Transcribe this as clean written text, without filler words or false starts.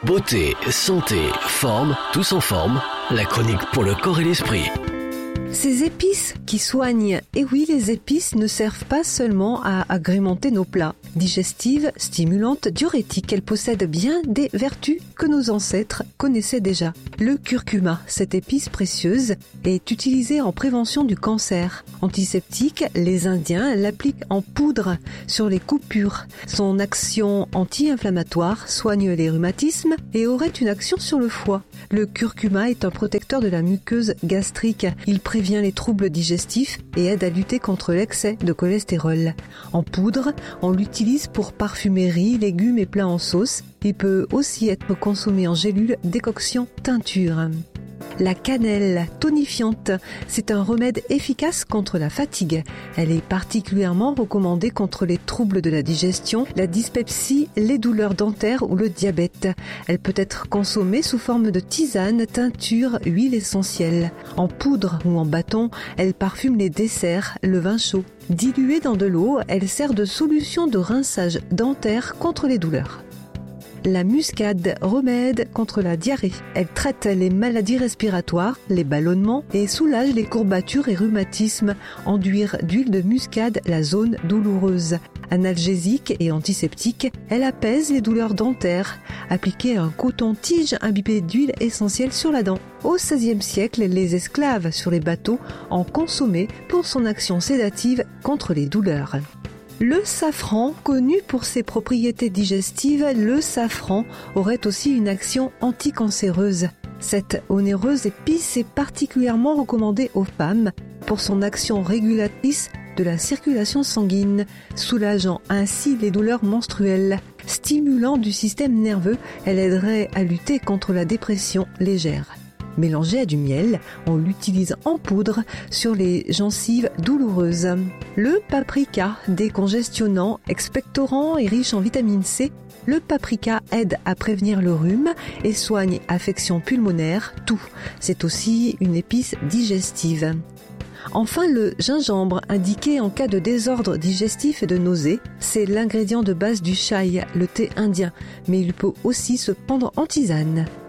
Beauté, santé, forme, tous en forme. La chronique pour le corps et l'esprit. Ces épices qui soignent. Et oui, les épices ne servent pas seulement à agrémenter nos plats. Digestives, stimulantes, diurétiques, elles possèdent bien des vertus que nos ancêtres connaissaient déjà. Le curcuma, cette épice précieuse, est utilisée en prévention du cancer. Antiseptique, les Indiens l'appliquent en poudre sur les coupures. Son action anti-inflammatoire soigne les rhumatismes et aurait une action sur le foie. Le curcuma est un protecteur de la muqueuse gastrique. Il prévient les troubles digestifs et aide à lutter contre l'excès de cholestérol. En poudre, on l'utilise pour parfumerie, légumes et plats en sauce. Il peut aussi être consommé en gélule, décoction, teinture. La cannelle tonifiante, c'est un remède efficace contre la fatigue. Elle est particulièrement recommandée contre les troubles de la digestion, la dyspepsie, les douleurs dentaires ou le diabète. Elle peut être consommée sous forme de tisane, teinture, huile essentielle. En poudre ou en bâton, elle parfume les desserts, le vin chaud. Diluée dans de l'eau, elle sert de solution de rinçage dentaire contre les douleurs. La muscade, remède contre la diarrhée. Elle traite les maladies respiratoires, les ballonnements et soulage les courbatures et rhumatismes. Enduire d'huile de muscade la zone douloureuse. Analgésique et antiseptique, elle apaise les douleurs dentaires. Appliquer un coton-tige imbibé d'huile essentielle sur la dent. Au XVIe siècle, les esclaves sur les bateaux en consommaient pour son action sédative contre les douleurs. Le safran, connu pour ses propriétés digestives, le safran aurait aussi une action anticancéreuse. Cette onéreuse épice est particulièrement recommandée aux femmes pour son action régulatrice de la circulation sanguine, soulageant ainsi les douleurs menstruelles. Stimulant du système nerveux, elle aiderait à lutter contre la dépression légère. Mélangé à du miel, on l'utilise en poudre sur les gencives douloureuses. Le paprika, décongestionnant, expectorant et riche en vitamine C, le paprika aide à prévenir le rhume et soigne affections pulmonaires, tout. C'est aussi une épice digestive. Enfin, le gingembre, indiqué en cas de désordre digestif et de nausées, c'est l'ingrédient de base du chai, le thé indien, mais il peut aussi se prendre en tisane.